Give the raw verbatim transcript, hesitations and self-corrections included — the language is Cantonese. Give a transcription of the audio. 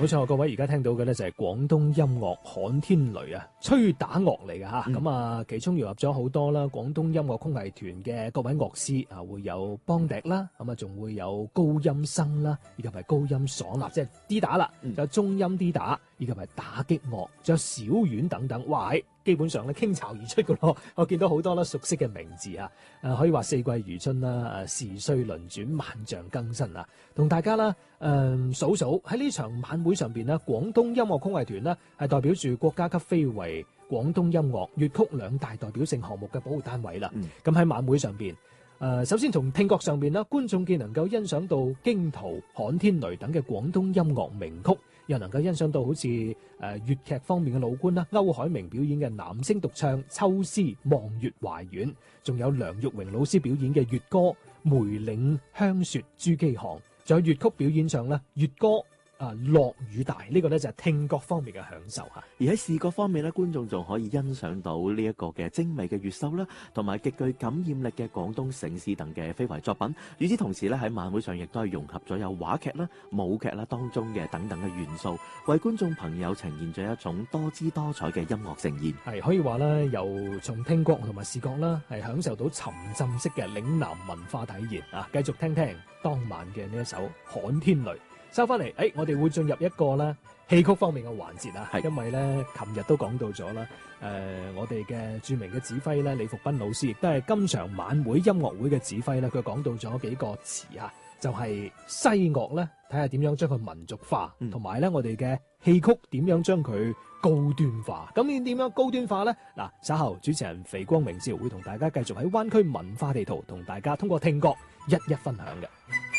冇錯，各位而家聽到嘅咧就係廣東音樂旱天雷啊，吹打樂嚟嘅吓。咁、嗯、啊，其中融入咗好多啦，廣東音樂空藝團嘅各位樂師啊，會有邦笛啦，咁啊仲會有高音笙啦，以及係高音嗩吶，即係 D 打啦，仲有中音 D 打，以及係打擊樂，仲有小阮等等。哇，基本上咧傾巢而出嘅咯，我見到好多啦熟悉嘅名字啊，誒可以話四季如春啦，誒時歲輪轉，萬象更新啊，同大家啦誒數數喺呢場晚會上邊呢，廣東音樂空藝團呢係代表住國家級非遺廣東音樂粵曲兩大代表性項目嘅保護單位啦。咁喺、嗯、晚會上邊，誒、呃、首先從聽覺上邊啦，觀眾既能夠欣賞到驚濤、旱天雷等嘅廣東音樂名曲，又能夠欣賞到好似誒粵劇方面嘅老倌啦，歐海明表演嘅男聲獨唱《秋思望月懷遠》，仲有梁玉榮老師表演嘅粵歌《梅嶺香雪珠璣巷》，仲有粵曲表演上咧粵歌啊落雨大，呢、這個咧就係聽覺方面嘅享受吓。 而喺視覺方面咧，觀眾仲可以欣賞到呢一個嘅精美嘅越秀啦，同埋極具感染力嘅廣東醒獅等嘅非遺作品。與此同時咧，喺晚會上亦都係融合咗有話劇啦、舞劇啦當中嘅等等嘅元素，為觀眾朋友呈現咗一種多姿多彩嘅音樂盛宴。 係可以話咧，由從聽覺同埋視覺啦，係享受到沉浸式嘅嶺南文化體驗啊！繼續聽聽當晚嘅呢一首《旱天雷》。收翻嚟，誒、哎，我哋會進入一個咧戲曲方面嘅環節啊，係因為咧，琴日都講到咗啦，誒、呃，我哋嘅著名嘅指揮咧，李福斌老師亦都係今場晚會音樂會嘅指揮咧，佢講到咗幾個詞啊，就係、是、西樂咧，睇下點樣將佢民族化，同埋咧我哋嘅戲曲點樣將佢高端化。咁你點樣高端化咧？嗱，稍後主持人肥光明照會同大家繼續喺灣區文化地圖同大家通過聽覺一一分享嘅。